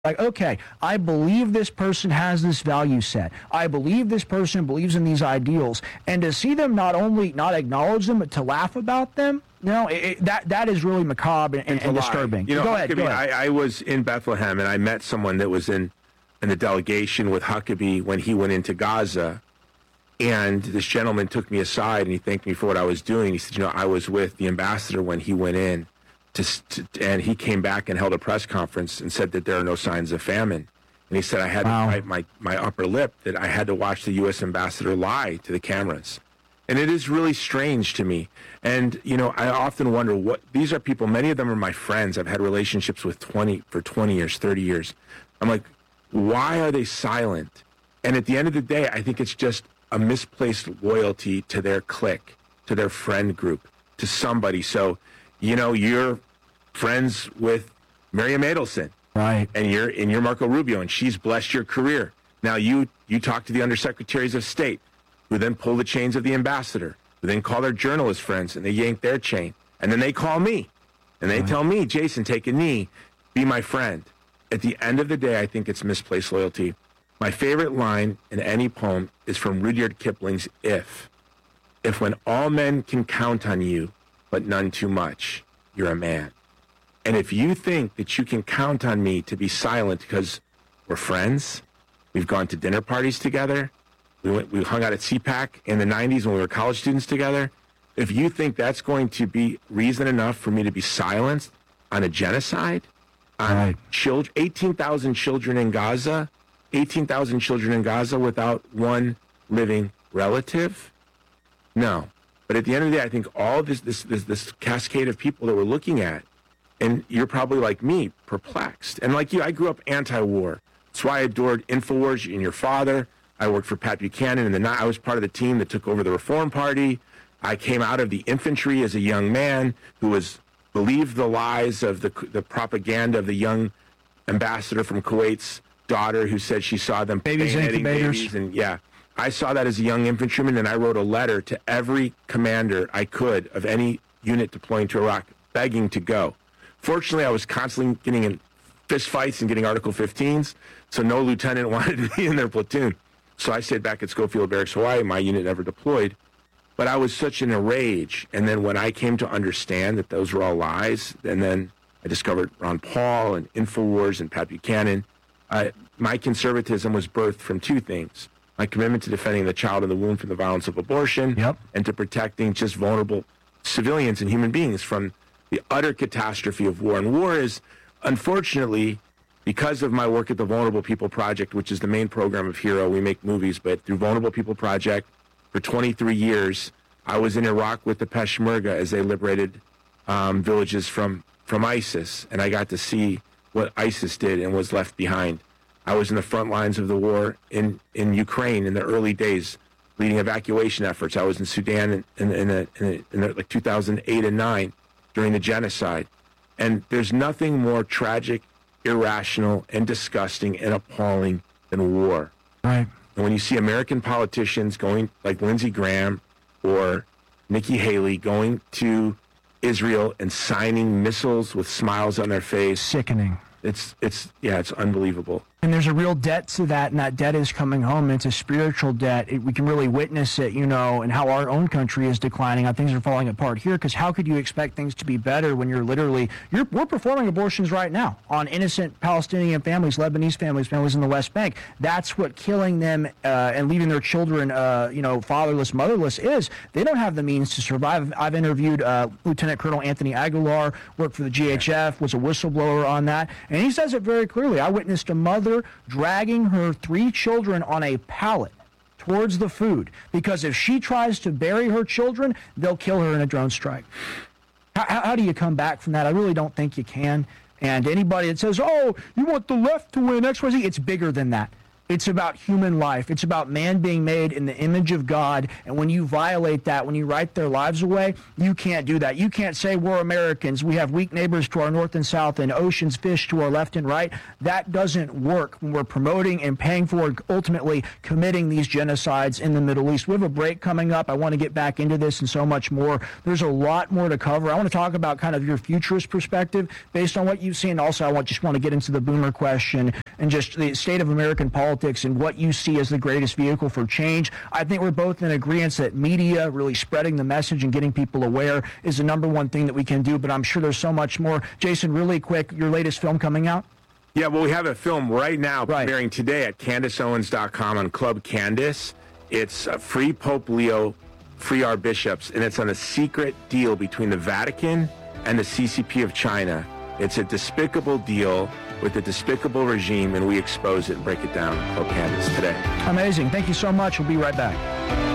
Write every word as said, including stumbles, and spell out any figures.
Like, okay, I believe this person has this value set. I believe this person believes in these ideals. And to see them not only not acknowledge them, but to laugh about them, no, it, it, that that is really macabre and, and, and disturbing. You know, go ahead, Huckabee, go ahead. I, I was in Bethlehem, and I met someone that was in, in the delegation with Huckabee when he went into Gaza. And this gentleman took me aside, and he thanked me for what I was doing. He said, you know, I was with the ambassador when he went in. To, to, and he came back and held a press conference and said that there are no signs of famine. And he said I had wow. to bite my, my upper lip, that I had to watch the U S ambassador lie to the cameras. And it is really strange to me. And, you know, I often wonder what, these are people, many of them are my friends. I've had relationships with twenty, for twenty years, thirty years. I'm like, why are they silent? And at the end of the day, I think it's just a misplaced loyalty to their clique, to their friend group, to somebody. So, you know, you're friends with Miriam Adelson. Right. And you're and you're Marco Rubio, and she's blessed your career. Now you you talk to the undersecretaries of state, who then pull the chains of the ambassador, who then call their journalist friends, and they yank their chain. And then they call me, and they right. tell me, Jason, take a knee, be my friend. At the end of the day, I think it's misplaced loyalty. My favorite line in any poem is from Rudyard Kipling's If. If when all men can count on you, but none too much, you're a man. And if you think that you can count on me to be silent because we're friends, we've gone to dinner parties together, we went, we hung out at C PAC in the nineties when we were college students together, if you think that's going to be reason enough for me to be silenced on a genocide, on right. children, eighteen thousand children in Gaza, eighteen thousand children in Gaza without one living relative, no. But at the end of the day, I think all this, this this this cascade of people that we're looking at, and you're probably like me, perplexed. And like you, I grew up anti-war. That's why I adored InfoWars and your father. I worked for Pat Buchanan, and then I was part of the team that took over the Reform Party. I came out of the infantry as a young man who was believed the lies of the the propaganda of the young ambassador from Kuwait's daughter who said she saw them babies incubators. Babies, and yeah. I saw that as a young infantryman, and I wrote a letter to every commander I could of any unit deploying to Iraq, begging to go. Fortunately, I was constantly getting in fist fights and getting Article fifteens, so no lieutenant wanted to be in their platoon. So I stayed back at Schofield Barracks, Hawaii. My unit never deployed. But I was such in a rage. And then when I came to understand that those were all lies, and then I discovered Ron Paul and InfoWars and Pat Buchanan, uh, my conservatism was birthed from two things. My commitment to defending the child in the womb from the violence of abortion, yep. and to protecting just vulnerable civilians and human beings from the utter catastrophe of war. And war is, unfortunately, because of my work at the Vulnerable People Project, which is the main program of HERO, we make movies, but through Vulnerable People Project, for twenty-three years, I was in Iraq with the Peshmerga as they liberated um, villages from, from ISIS, and I got to see what ISIS did and was left behind. I was in the front lines of the war in, in Ukraine in the early days, leading evacuation efforts. I was in Sudan in, in, in, a, in, a, in a, like two thousand eight and nine during the genocide. And there's nothing more tragic, irrational, and disgusting and appalling than war. Right. And when you see American politicians going, like Lindsey Graham or Nikki Haley, going to Israel and signing missiles with smiles on their face. Sickening. It's, it's, yeah, it's unbelievable. And there's a real debt to that, and that debt is coming home. And it's a spiritual debt. It, we can really witness it, you know, and how our own country is declining, how things are falling apart here. Because how could you expect things to be better when you're literally, you're, we're performing abortions right now on innocent Palestinian families, Lebanese families, families in the West Bank. That's what killing them uh, and leaving their children, uh, you know, fatherless, motherless is. They don't have the means to survive. I've interviewed uh, Lieutenant Colonel Anthony Aguilar, worked for the G H F, was a whistleblower on that, and he says it very clearly. I witnessed a mother dragging her three children on a pallet towards the food because if she tries to bury her children, they'll kill her in a drone strike. How, how do you come back from that? I really don't think you can. And anybody that says, oh, you want the left to win X Y Z, it's bigger than that. It's about human life. It's about man being made in the image of God. And when you violate that, when you write their lives away, you can't do that. You can't say we're Americans. We have weak neighbors to our north and south and oceans, fish to our left and right. That doesn't work when we're promoting and paying for and ultimately committing these genocides in the Middle East. We have a break coming up. I want to get back into this and so much more. There's a lot more to cover. I want to talk about kind of your futurist perspective based on what you've seen. Also, I want, just want to get into the boomer question and just the state of American politics and what you see as the greatest vehicle for change. I think we're both in agreement that media, really spreading the message and getting people aware, is the number one thing that we can do, but I'm sure there's so much more. Jason, really quick, your latest film coming out? Yeah, well, we have a film right now right. premiering today at Candace Owens dot com on Club Candace. It's uh, Free Pope Leo, Free Our Bishops, and it's on a secret deal between the Vatican and the C C P of China. It's a despicable deal with a despicable regime, and we expose it and break it down. Club Candace today. Amazing. Thank you so much. We'll be right back.